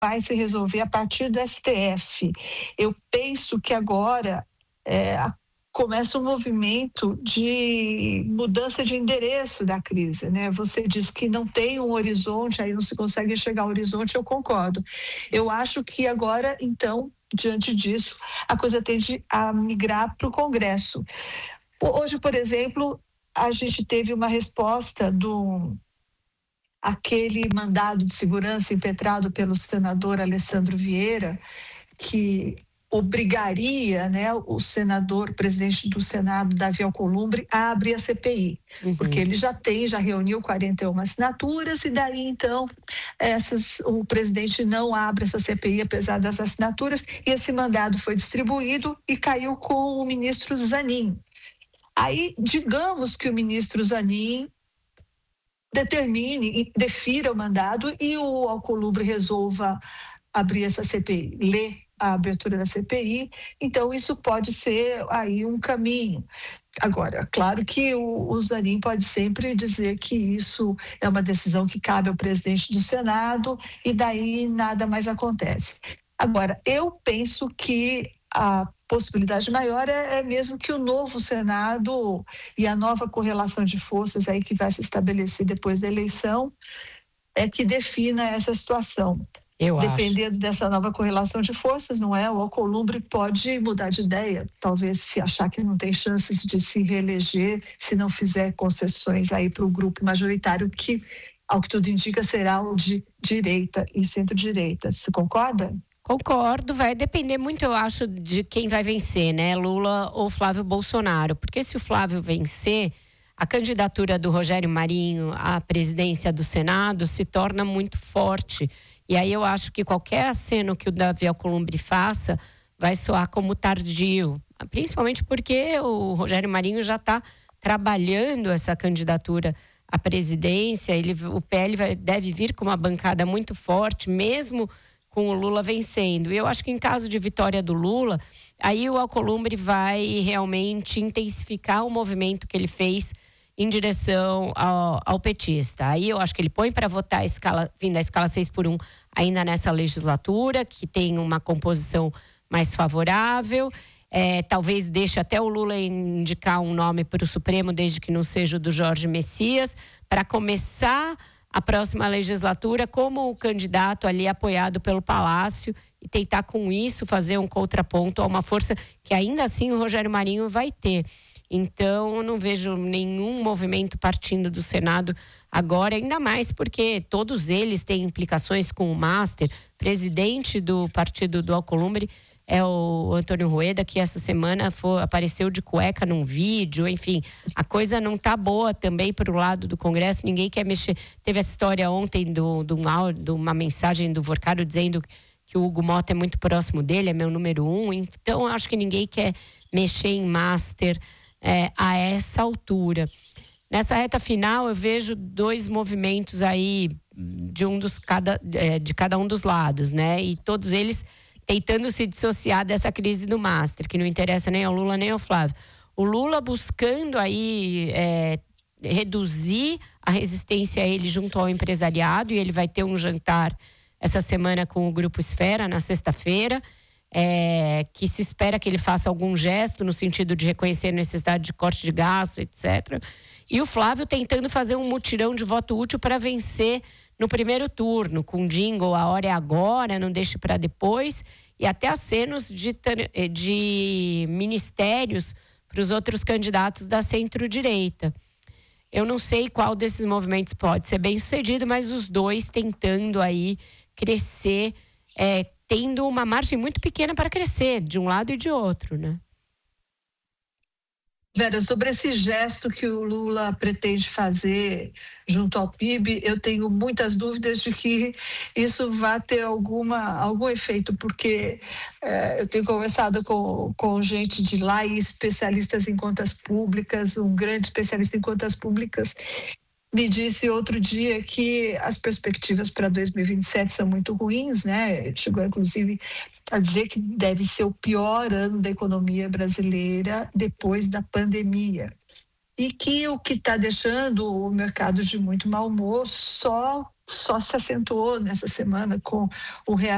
vai se resolver a partir do STF. Eu penso que agora começa um movimento de mudança de endereço da crise, né? Você diz que não tem um horizonte, aí não se consegue enxergar o horizonte, eu concordo. Eu acho que agora, então, diante disso, a coisa tende a migrar para o Congresso. Hoje, por exemplo, a gente teve uma resposta aquele mandado de segurança impetrado pelo senador Alessandro Vieira, que obrigaria, né, o presidente do Senado, Davi Alcolumbre, a abrir a CPI, porque ele já reuniu 41 assinaturas e daí, então, o presidente não abre essa CPI, apesar das assinaturas, e esse mandado foi distribuído e caiu com o ministro Zanin. Aí, digamos que o ministro Zanin defira o mandado e o Alcolumbre resolva abrir essa CPI, ler a abertura da CPI, então isso pode ser aí um caminho. Agora, claro que o Zanin pode sempre dizer que isso é uma decisão que cabe ao presidente do Senado e daí nada mais acontece. Agora, eu penso que a possibilidade maior é mesmo que o novo Senado e a nova correlação de forças aí que vai se estabelecer depois da eleição que defina essa situação. Dependendo dessa nova correlação de forças, não é? O Alcolumbre pode mudar de ideia, talvez se achar que não tem chances de se reeleger, se não fizer concessões aí para o grupo majoritário, que, ao que tudo indica, será o de direita e centro-direita. Você concorda? Concordo, vai depender muito, eu acho, de quem vai vencer, né? Lula ou Flávio Bolsonaro. Porque se o Flávio vencer, a candidatura do Rogério Marinho à presidência do Senado se torna muito forte. E aí eu acho que qualquer aceno que o Davi Alcolumbre faça vai soar como tardio. Principalmente porque o Rogério Marinho já está trabalhando essa candidatura à presidência. O PL deve vir com uma bancada muito forte, mesmo com o Lula vencendo. E eu acho que em caso de vitória do Lula, aí o Alcolumbre vai realmente intensificar o movimento que ele fez em direção ao petista. Aí eu acho que ele põe para votar vindo da escala 6x1 ainda nessa legislatura, que tem uma composição mais favorável. Talvez deixe até o Lula indicar um nome para o Supremo, desde que não seja o do Jorge Messias, para começar a próxima legislatura como o candidato ali apoiado pelo Palácio e tentar com isso fazer um contraponto a uma força que ainda assim o Rogério Marinho vai ter. Então, eu não vejo nenhum movimento partindo do Senado agora, ainda mais porque todos eles têm implicações com o Master. Presidente do partido do Alcolumbre é o Antônio Rueda, que essa semana apareceu de cueca num vídeo. Enfim, a coisa não está boa também para o lado do Congresso. Ninguém quer mexer. Teve essa história ontem de uma mensagem do Vorcaro dizendo que o Hugo Mota é muito próximo dele, é meu número 1. Então, eu acho que ninguém quer mexer em Master a essa altura. Nessa reta final, eu vejo dois movimentos aí de cada um dos lados, né? E todos eles tentando se dissociar dessa crise do Master, que não interessa nem ao Lula nem ao Flávio. O Lula buscando aí reduzir a resistência a ele junto ao empresariado, e ele vai ter um jantar essa semana com o Grupo Esfera, na sexta-feira, que se espera que ele faça algum gesto no sentido de reconhecer a necessidade de corte de gasto, etc. E o Flávio tentando fazer um mutirão de voto útil para vencer no primeiro turno, com jingle, a hora é agora, não deixe para depois, e até acenos de ministérios para os outros candidatos da centro-direita. Eu não sei qual desses movimentos pode ser bem sucedido, mas os dois tentando aí crescer, tendo uma margem muito pequena para crescer, de um lado e de outro, né? Vera, sobre esse gesto que o Lula pretende fazer junto ao PIB, eu tenho muitas dúvidas de que isso vai ter algum efeito, porque eu tenho conversado com gente de lá e especialistas em contas públicas, um grande especialista em contas públicas me disse outro dia que as perspectivas para 2027 são muito ruins, né? Chegou, inclusive, a dizer que deve ser o pior ano da economia brasileira depois da pandemia. E que o que está deixando o mercado de muito mau humor só se acentuou nessa semana com o real